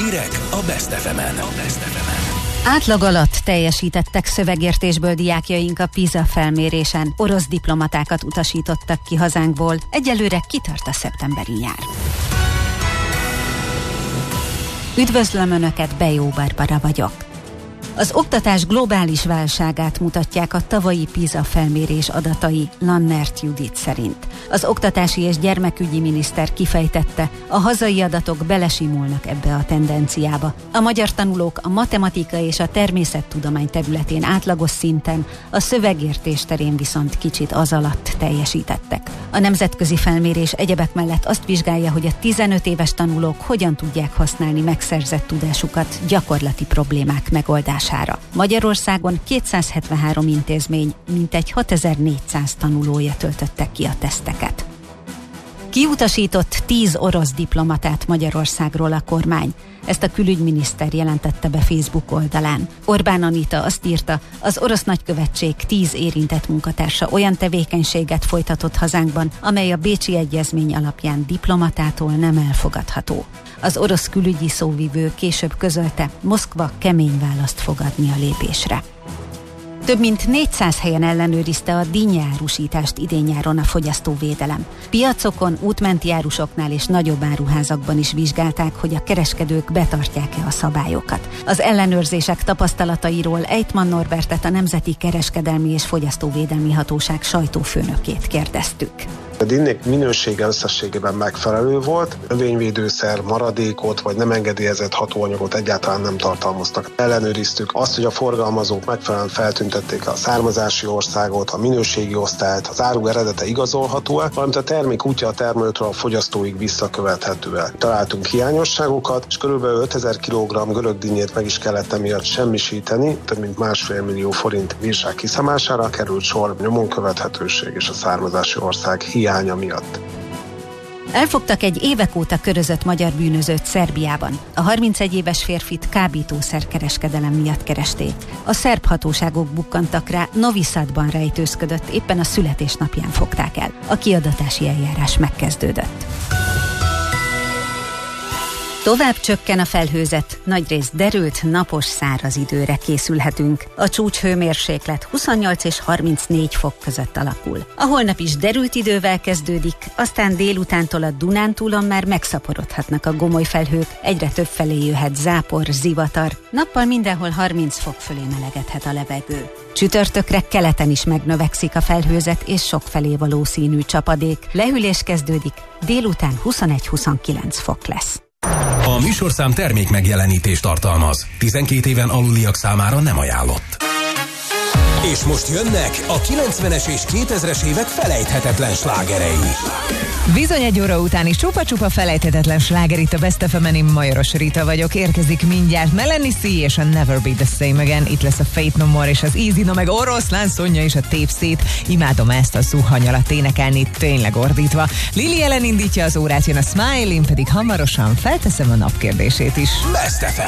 Hírek a Best FM-en. Átlag alatt teljesítettek szövegértésből diákjaink a PISA felmérésen. Orosz diplomatákat utasítottak ki hazánkból. Egyelőre kitart a szeptemberi nyár. Üdvözlöm Önöket, Bejó Barbara vagyok. Az oktatás globális válságát mutatják a tavalyi PISA felmérés adatai, Lannert Judit szerint. Az oktatási és gyermekügyi miniszter kifejtette, a hazai adatok belesimulnak ebbe a tendenciába. A magyar tanulók a matematika és a természettudomány területén átlagos szinten, a szövegértés terén viszont kicsit az alatt teljesítettek. A nemzetközi felmérés egyebek mellett azt vizsgálja, hogy a 15 éves tanulók hogyan tudják használni megszerzett tudásukat gyakorlati problémák megoldására. Magyarországon 273 intézmény, mintegy 6400 tanulója töltötte ki a teszteket. Kiutasított 10 orosz diplomatát Magyarországról a kormány. Ezt a külügyminiszter jelentette be Facebook oldalán. Orbán Anita azt írta, az orosz nagykövetség 10 érintett munkatársa olyan tevékenységet folytatott hazánkban, amely a Bécsi Egyezmény alapján diplomatától nem elfogadható. Az orosz külügyi szóvivő később közölte, Moszkva kemény választ fog adni a lépésre. Több mint 400 helyen ellenőrizte a dinnyeárusítást idén-nyáron a fogyasztóvédelem. Piacokon, útmenti árusoknál és nagyobb áruházakban is vizsgálták, hogy a kereskedők betartják-e a szabályokat. Az ellenőrzések tapasztalatairól Ejtman Norbertet, a Nemzeti Kereskedelmi és Fogyasztóvédelmi Hatóság sajtófőnökét kérdeztük. A dinnék minősége összességében megfelelő volt, növényvédőszer, maradékot vagy nem engedélyezett hatóanyagot egyáltalán nem tartalmaztak. Ellenőriztük azt, hogy a forgalmazók megfelelően feltüntették a származási országot, a minőségi osztályt, az áru eredete igazolható-e, valamint a termék útja a termelőtől a fogyasztóig visszakövethető-e. Találtunk hiányosságokat, és kb. 5000 kg görög dinnyét meg is kellett emiatt semmisíteni, több mint 1,5 millió forint bírság kiszámására került sor nyomon követhetőség és a származási ország hiánya miatt. Elfogtak egy évek óta körözött magyar bűnözőt Szerbiában. A 31 éves férfit kábítószerkereskedelem miatt keresték. A szerb hatóságok bukkantak rá, Novi Sadban rejtőzködött, éppen a születésnapján fogták el. A kiadatási eljárás megkezdődött. Tovább csökken a felhőzet, nagyrészt derült, napos, száraz időre készülhetünk. A csúcshőmérséklet 28 és 34 fok között alakul. A holnap is derült idővel kezdődik, aztán délutántól a Dunántúlon már megszaporodhatnak a gomoly felhők, egyre több felé jöhet zápor, zivatar, nappal mindenhol 30 fok fölé melegedhet a levegő. Csütörtökre keleten is megnövekszik a felhőzet és sokfelé valószínű csapadék. Lehűlés kezdődik, délután 21-29 fok lesz. A műsorszám termék megjelenítést tartalmaz. 12 éven aluliak számára nem ajánlott. És most jönnek a 90-es és 2000-es évek felejthetetlen slágerei. Bizony, egy óra után is csupa-csupa felejthetetlen sláger itt a Best FM-en. Én Majoros Rita vagyok, érkezik mindjárt Melanie C és a Never Be The Same Again. Itt lesz a Faith No More és az Easy, no meg Oroszlán Szonya és a Tépszét. Imádom ezt a zuhanyalat énekelni, tényleg ordítva. Lili Ellen indítja az órát, jön a Smile, én pedig hamarosan felteszem a napkérdését is. Best FM.